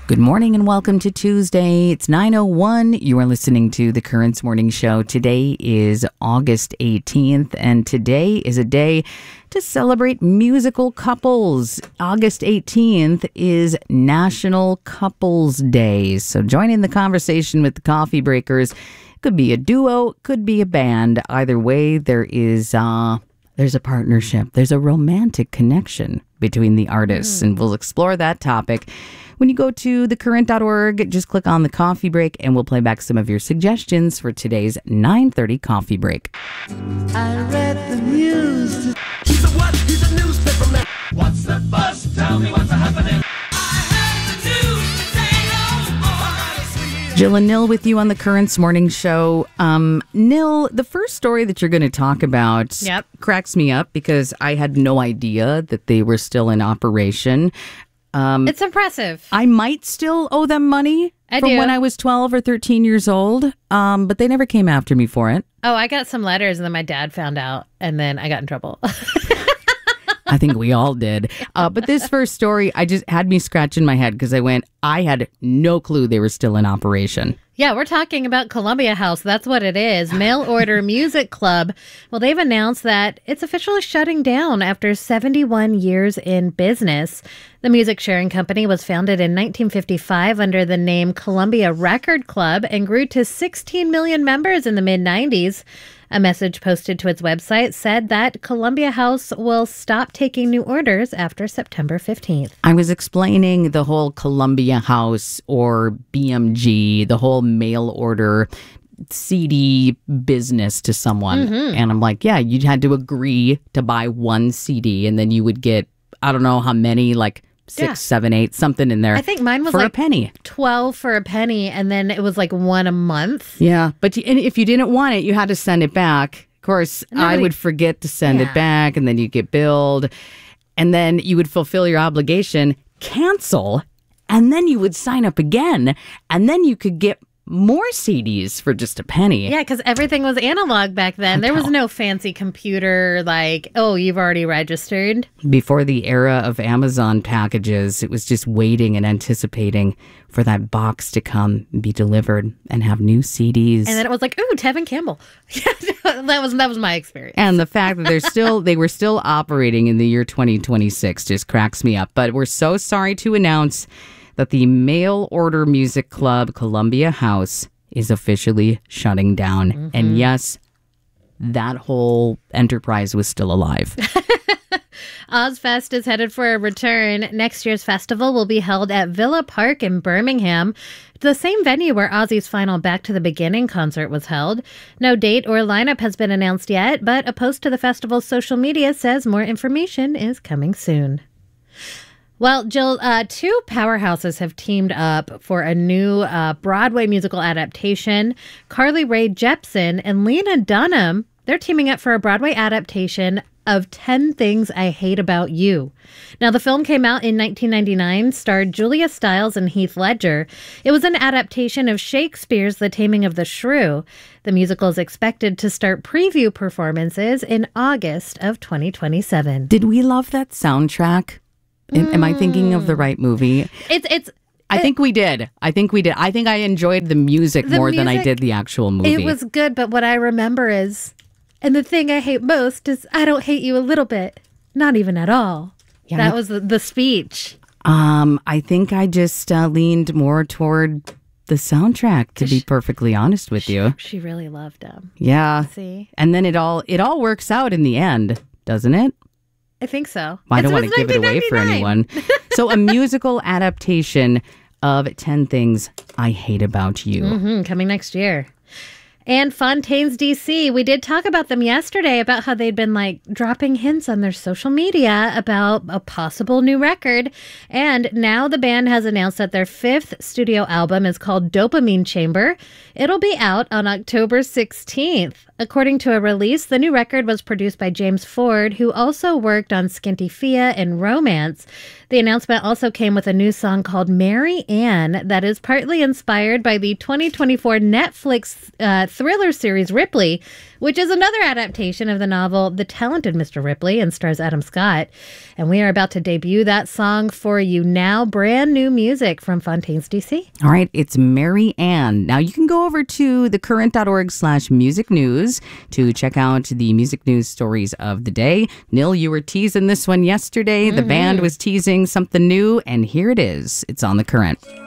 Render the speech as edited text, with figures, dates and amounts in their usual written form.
Good morning and welcome to Tuesday. It's 9:01. You are listening to the Currents Morning Show. Today is August 18th, and today is a day to celebrate musical couples. August 18th is National Couples Day. So join in the conversation with the Coffee Breakers. Could be a duo, could be a band. Either way, there's a partnership. There's a romantic connection between the artists, and we'll explore that topic. When you go to thecurrent.org, just click on the coffee break and we'll play back some of your suggestions for today's 9:30 coffee break. I read the news. He's a what? He's a newspaper man. What's the buzz? Tell me what's happening. Jill and Nil with you on the Currents Morning Show. Nil, the first story that you're going to talk about cracks me up because I had no idea that they were still in operation. It's impressive. I might still owe them money from when I was 12 or 13 years old, but they never came after me for it. Oh, I got some letters and then my dad found out and then I got in trouble. I think we all did. But this first story, I just had me scratching my head because I had no clue they were still in operation. Yeah, we're talking about Columbia House. That's what it is. Mail Order Music Club. Well, they've announced that it's officially shutting down after 71 years in business. The music sharing company was founded in 1955 under the name Columbia Record Club and grew to 16 million members in the mid-90s. A message posted to its website said that Columbia House will stop taking new orders after September 15th. I was explaining the whole Columbia House or BMG, the whole mail order CD business to someone. And I'm like, yeah, you had to agree to buy one CD and then you would get, I don't know how many, like 6, 7, 8, something in there. I think mine was for like a penny. 12 for a penny, and then it was like one a month. Yeah, but and if you didn't want it, you had to send it back. Of course, I would forget to send it back, and then you get billed, and then you would fulfill your obligation, cancel, and then you would sign up again, and then you could get more CDs for just a penny. Yeah, because everything was analog back then. There was no fancy computer like, oh, you've already registered. Before the era of Amazon packages, it was just waiting and anticipating for that box to come, be delivered, and have new CDs. And then it was like, ooh, Tevin Campbell. Yeah, that was my experience. And the fact that they were still operating in the year 2026 just cracks me up. But we're so sorry to announce that the Mail Order Music Club Columbia House is officially shutting down. And yes, that whole enterprise was still alive. Ozfest is headed for a return. Next year's festival will be held at Villa Park in Birmingham, the same venue where Ozzy's final Back to the Beginning concert was held. No date or lineup has been announced yet, but a post to the festival's social media says more information is coming soon. Well, Jill, two powerhouses have teamed up for a new Broadway musical adaptation. Carly Rae Jepsen and Lena Dunham, they're teaming up for a Broadway adaptation of 10 Things I Hate About You. Now, the film came out in 1999, starred Julia Stiles and Heath Ledger. It was an adaptation of Shakespeare's The Taming of the Shrew. The musical is expected to start preview performances in August of 2027. Did we love that soundtrack? Am I thinking of the right movie? I think we did. I think I enjoyed the music more than I did the actual movie. It was good, but what I remember is, and the thing I hate most is I don't hate you a little bit, not even at all. Yeah, that was the speech. I think I just leaned more toward the soundtrack, to be perfectly honest with you. She really loved him. Yeah. See? And then it all works out in the end, doesn't it? I think so. Well, I don't want to give it away for anyone. So a musical adaptation of 10 Things I Hate About You. Coming next year. And Fontaines DC, we did talk about them yesterday about how they'd been like dropping hints on their social media about a possible new record. And now the band has announced that their 5th studio album is called Dopamine Chamber. It'll be out on October 16th. According to a release, the new record was produced by James Ford, who also worked on Skinty Fia and Romance. The announcement also came with a new song called Mary Ann that is partly inspired by the 2024 Netflix thriller series Ripley, which is another adaptation of the novel The Talented Mr. Ripley and stars Adam Scott. And we are about to debut that song for you now. Brand new music from Fontaines DC. All right, it's Mary Ann. Now you can go over to thecurrent.org/music news to check out the music news stories of the day. Nil, you were teasing this one yesterday. The band was teasing something new, and here it is. It's on The Current.